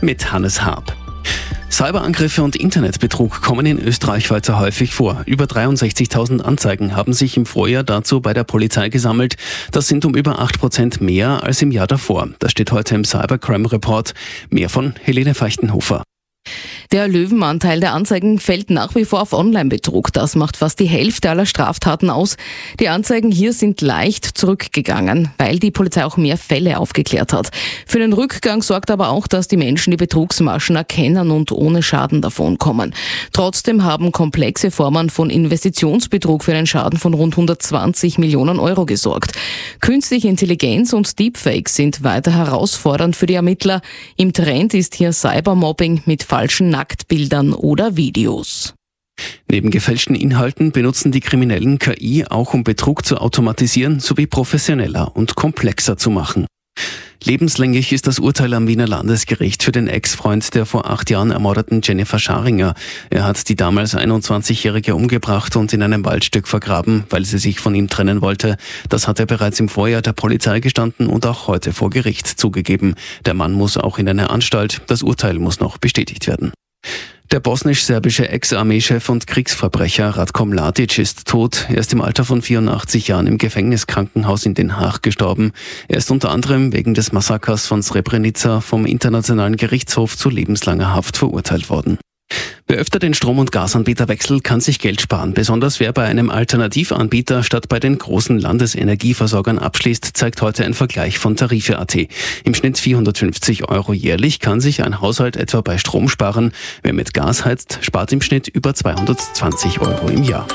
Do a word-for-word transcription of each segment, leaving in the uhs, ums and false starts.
mit Hannes Haab. Cyberangriffe und Internetbetrug kommen in Österreich weiter häufig vor. Über dreiundsechzigtausend Anzeigen haben sich im Vorjahr dazu bei der Polizei gesammelt. Das sind um über acht Prozent mehr als im Jahr davor. Das steht heute im Cybercrime Report. Mehr von Helene Feichtenhofer. Der Löwenanteil der Anzeigen fällt nach wie vor auf Online-Betrug. Das macht fast die Hälfte aller Straftaten aus. Die Anzeigen hier sind leicht zurückgegangen, weil die Polizei auch mehr Fälle aufgeklärt hat. Für den Rückgang sorgt aber auch, dass die Menschen die Betrugsmaschen erkennen und ohne Schaden davonkommen. Trotzdem haben komplexe Formen von Investitionsbetrug für einen Schaden von rund hundertzwanzig Millionen Euro gesorgt. Künstliche Intelligenz und Deepfakes sind weiter herausfordernd für die Ermittler. Im Trend ist hier Cybermobbing mit falschen Nacktbildern oder Videos. Neben gefälschten Inhalten benutzen die Kriminellen K I auch, um Betrug zu automatisieren sowie professioneller und komplexer zu machen. Lebenslänglich ist das Urteil am Wiener Landesgericht für den Ex-Freund der vor acht Jahren ermordeten Jennifer Scharinger. Er hat die damals einundzwanzigjährige umgebracht und in einem Waldstück vergraben, weil sie sich von ihm trennen wollte. Das hat er bereits im Vorjahr der Polizei gestanden und auch heute vor Gericht zugegeben. Der Mann muss auch in eine Anstalt. Das Urteil muss noch bestätigt werden. Der bosnisch-serbische Ex-Armeechef und Kriegsverbrecher Ratko Mladic ist tot. Er ist im Alter von vierundachtzig Jahren im Gefängniskrankenhaus in Den Haag gestorben. Er ist unter anderem wegen des Massakers von Srebrenica vom Internationalen Gerichtshof zu lebenslanger Haft verurteilt worden. Wer öfter den Strom- und Gasanbieter wechselt, kann sich Geld sparen. Besonders wer bei einem Alternativanbieter statt bei den großen Landesenergieversorgern abschließt, zeigt heute ein Vergleich von Tarife Punkt at. Im Schnitt vierhundertfünfzig Euro jährlich kann sich ein Haushalt etwa bei Strom sparen. Wer mit Gas heizt, spart im Schnitt über zweihundertzwanzig Euro im Jahr.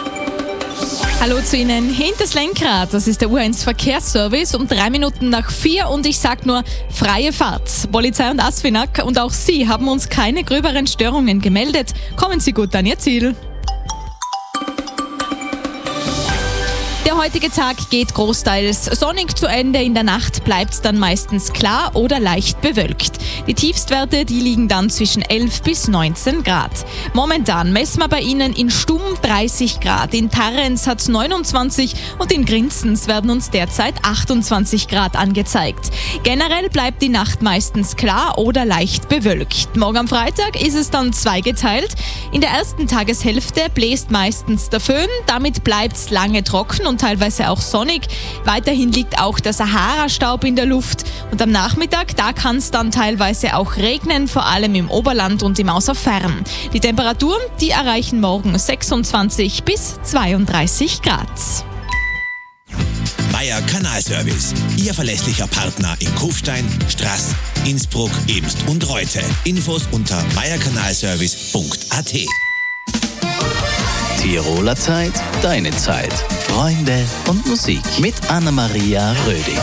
Hallo zu Ihnen, hinters Lenkrad, das ist der U eins Verkehrsservice um drei Minuten nach vier und ich sag nur freie Fahrt. Polizei und Asfinag und auch Sie haben uns keine gröberen Störungen gemeldet. Kommen Sie gut an Ihr Ziel. Der heutige Tag geht großteils sonnig zu Ende. In der Nacht bleibt es dann meistens klar oder leicht bewölkt. Die Tiefstwerte, die liegen dann zwischen elf bis neunzehn Grad. Momentan messen wir bei Ihnen in Stumm dreißig Grad, in Tarrenz hat es neunundzwanzig und in Grinzens werden uns derzeit achtundzwanzig Grad angezeigt. Generell bleibt die Nacht meistens klar oder leicht bewölkt. Morgen am Freitag ist es dann zweigeteilt. In der ersten Tageshälfte bläst meistens der Föhn, damit bleibt es lange trocken und teilweise auch sonnig. Weiterhin liegt auch der Sahara-Staub in der Luft und am Nachmittag, da kann es dann teilweise auch regnen, vor allem im Oberland und im Außerfern. Die Temperaturen, die erreichen morgen sechsundzwanzig bis zweiunddreißig Grad. Meier Kanalservice, Ihr verlässlicher Partner in Kufstein, Straß, Innsbruck, Ebst und Reute. Infos unter meier kanalservice punkt at. Tiroler Zeit, deine Zeit. Freunde und Musik mit Anna-Maria Rödig.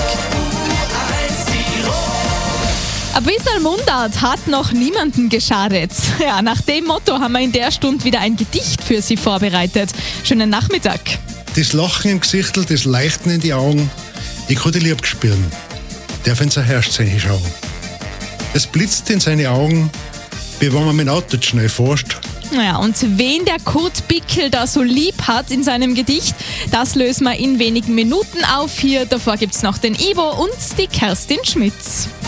Ein bisschen Mundart hat noch niemanden geschadet. Ja, nach dem Motto haben wir in der Stunde wieder ein Gedicht für Sie vorbereitet. Schönen Nachmittag. Das Lachen im Gesichtel, das Leuchten in die Augen, ich kann die lieb spüren, darf in sein Herz schauen. Es blitzt in seine Augen, wie wenn man mit dem Auto schnell fährt. Ja, und wen der Kurt Bickel da so lieb hat in seinem Gedicht, das lösen wir in wenigen Minuten auf. Hier davor gibt's noch den Ivo und die Kerstin Schmitz.